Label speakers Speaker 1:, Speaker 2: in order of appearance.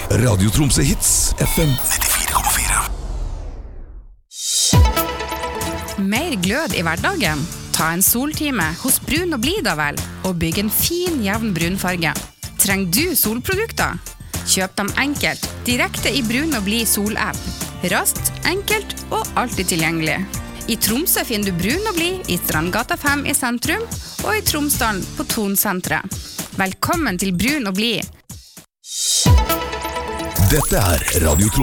Speaker 1: Radio Tromsø Hits, FM 94,4.
Speaker 2: Mer glød i hverdagen? Ta en soltime hos Brun og Blid da vel, og bygg en fin, jevn brunfarge. Trenger du solprodukter? Kjøp dem enkelt, direkte i Brun og Blid sol-app. Raskt, enkelt og alltid tilgjengelig. I Tromsø finner du Brun og Blid i Strandgata 5 i sentrum, og i Tromsdalen på Tonsentret. Velkommen til Brun og Blid.
Speaker 1: Dette Radio Tromsø.